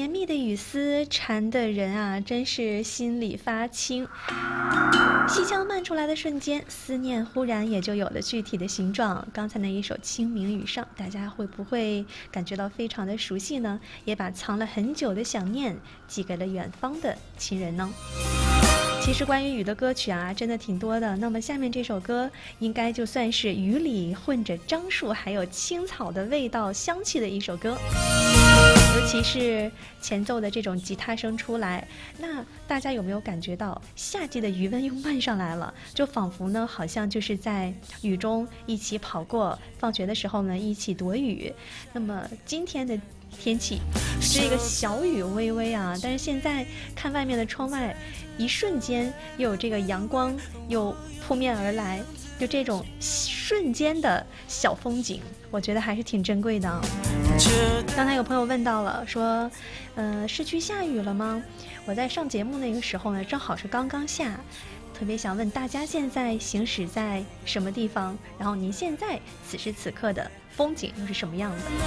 绵密的雨丝缠的人啊，真是心里发青。戏腔漫出来的瞬间，思念忽然也就有了具体的形状。刚才那一首《清明雨上》，大家会不会感觉到非常的熟悉呢？也把藏了很久的想念寄给了远方的亲人呢？其实关于雨的歌曲啊，真的挺多的。那么下面这首歌应该就算是雨里混着樟树还有青草的味道香气的一首歌，尤其是前奏的这种吉他声出来，那大家有没有感觉到夏季的余温又漫上来了？就仿佛呢，好像就是在雨中一起跑过，放学的时候呢一起躲雨。那么今天的天气是一个小雨微微啊，但是现在看外面的窗外，一瞬间又有这个阳光又扑面而来，就这种瞬间的小风景，我觉得还是挺珍贵的。刚才有朋友问到了，说市区下雨了吗？我在上节目那个时候呢，正好是刚刚下，特别想问大家现在行驶在什么地方，然后您现在此时此刻的风景又是什么样的？